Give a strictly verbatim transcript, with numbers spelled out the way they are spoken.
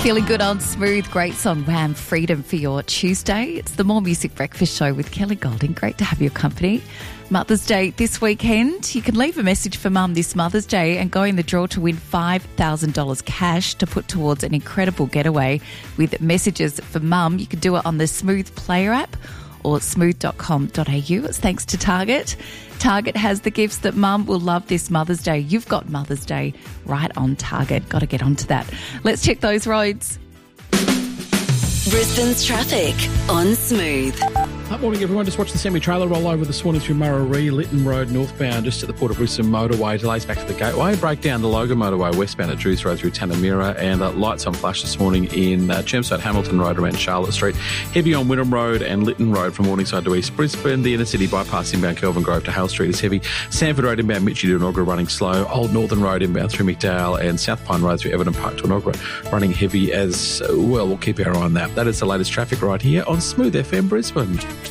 Feeling good on Smooth. Great song, Wham! Freedom for your Tuesday. It's the More Music Breakfast Show with Kelly Golding. Great to have your company. Mother's Day this weekend. You can leave a message for Mum this Mother's Day and go in the draw to win five thousand dollars cash to put towards an incredible getaway with messages for Mum. You can do it on the Smooth Player app or smooth dot com dot a u. It's thanks to Target. Target has the gifts that Mum will love this Mother's Day. You've got Mother's Day right on Target. Got to get onto that. Let's check those roads. Brisbane's traffic on Smooth. Good morning, everyone. Just watch the semi-trailer roll over this morning through Murray, Lytton Road northbound, just at the Port of Brisbane motorway. Delays back to the Gateway. Break down the Logan motorway westbound at Drews Road through Tanamira, and uh, lights on flash this morning in uh, Chermside Hamilton Road around Charlotte Street. Heavy on Wynnum Road and Lytton Road from Morningside to East Brisbane. The inner city bypass inbound Kelvin Grove to Hale Street is heavy. Sanford Road inbound Mitchie to Enoggera running slow. Old Northern Road inbound through McDowell, and South Pine Road through Everton Park to Enoggera running heavy as well. We'll keep our eye on that. That is the latest traffic right here on Smooth F M Brisbane.